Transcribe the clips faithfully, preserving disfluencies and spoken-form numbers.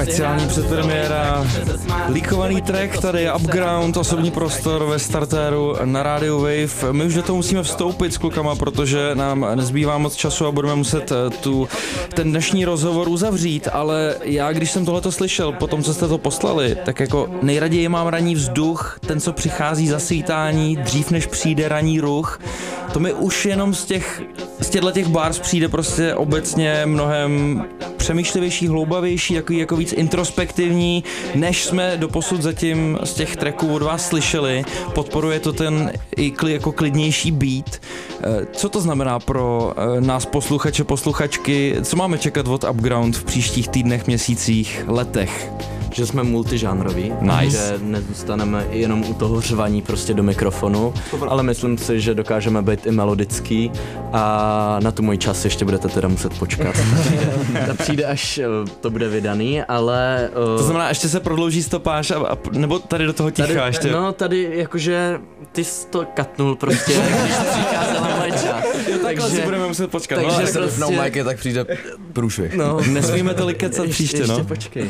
Speciální předpremiéra, líkovaný track, tady je Upground, osobní prostor ve startéru na Radio Wave. My už do toho musíme vstoupit s klukama, protože nám nezbývá moc času a budeme muset tu, ten dnešní rozhovor uzavřít, ale já, když jsem tohleto slyšel, po tom, co jste to poslali, tak jako nejraději mám ranní vzduch, ten, co přichází za svítání, dřív než přijde ranní ruch. To mi už jenom z těch, z těchto těch bars přijde prostě obecně mnohem přemýšlivější, hloubavější, jako, jako víc introspektivní, než jsme doposud zatím z těch tracků od vás slyšeli. Podporuje to ten i kli, jako klidnější beat. Co to znamená pro nás posluchače, posluchačky? Co máme čekat od Upground v příštích týdnech, měsících, letech? Že jsme multižánroví, nice. Že nezůstaneme jenom u toho řvaní prostě do mikrofonu, ale myslím si, že dokážeme být i melodický a na tu můj čas ještě budete teda muset počkat. To přijde, až to bude vydaný, ale... Uh, to znamená, ještě se prodlouží stopáž, a, a, nebo tady do toho ticha tady, ještě? No tady jakože ty jsi to katnul prostě, když přicházela moje čas. Jo, takhle si budeme muset počkat. Takže no, se prostě... vypnou majky, tak přijde průšvih. No, nesmíme tolik kecat příště, ještě no. Ještě počkej.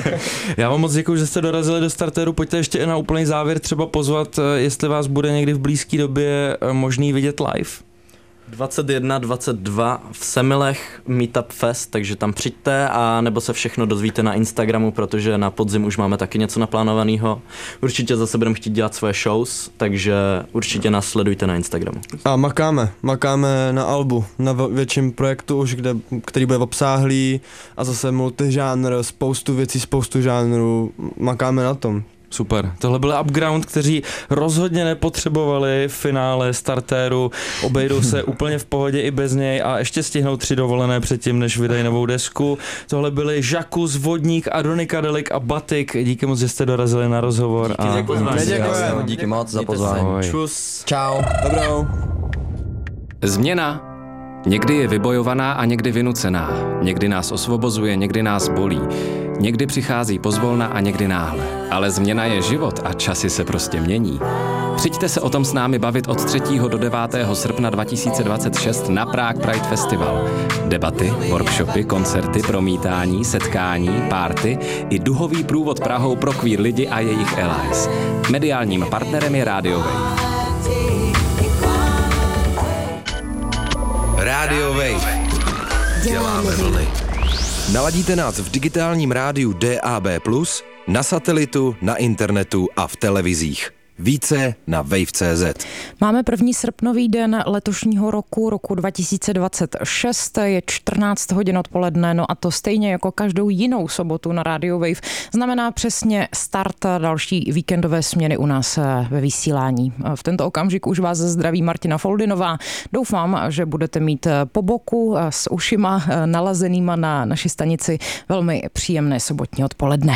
Já vám moc děkuji, že jste dorazili do startéru. Pojďte ještě i na úplný závěr třeba pozvat, jestli vás bude někdy v blízké době možný vidět live. dvacet jedna dvacet dva v Semilech Meetup Fest, takže tam přijďte a nebo se všechno dozvíte na Instagramu, protože na podzim už máme taky něco naplánovaného. Určitě zase budeme chtít dělat svoje shows, takže určitě nás sledujte na Instagramu. A makáme, makáme na albu, na větším projektu už, kde, který bude obsáhlý a zase multižánr, spoustu věcí, spoustu žánrů, makáme na tom. Super. Tohle byl Upground, kteří rozhodně nepotřebovali v finále startéru, obejdou se úplně v pohodě i bez něj a ještě stihnou tři dovolené předtím, než vydají novou desku. Tohle byli Žakus, Vodník, Adonika Delik a Batik. Díky moc, že jste dorazili na rozhovor. Díky a za pozvání. Děkujeme. Díky moc za pozvání. Čus. Čau. Dobrou. Změna někdy je vybojovaná a někdy vynucená. Někdy nás osvobozuje, někdy nás bolí. Někdy přichází pozvolna a někdy náhle. Ale změna je život a časy se prostě mění. Přijďte se o tom s námi bavit od třetího do devátého srpna dva tisíce dvacet šest na Prague Pride Festival. Debaty, workshopy, koncerty, promítání, setkání, párty i duhový průvod Prahou pro queer lidi a jejich allies. Mediálním partnerem je Radio Wave. Radio Wave. Děláme vlny. Naladíte nás v digitálním rádiu D A B plus, na satelitu, na internetu a v televizích. Více na wave tečka cé zet. Máme první srpnový den letošního roku, roku dva tisíce dvacet šest, je čtrnáct hodin odpoledne, no a to stejně jako každou jinou sobotu na Radio Wave znamená přesně start další víkendové směny u nás ve vysílání. V tento okamžik už vás zdraví Martina Foldinová. Doufám, že budete mít po boku s ušima nalazenýma na naši stanici velmi příjemné sobotní odpoledne.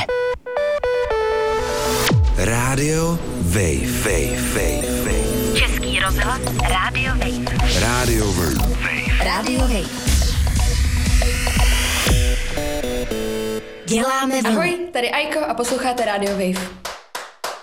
Radio Wave, Wave, Wave, Wave. Český rozhlas Radio Wave. Radio Wave. Radio Wave. Děláme vlny. Ahoj, tady Aiko a posloucháte Radio Wave.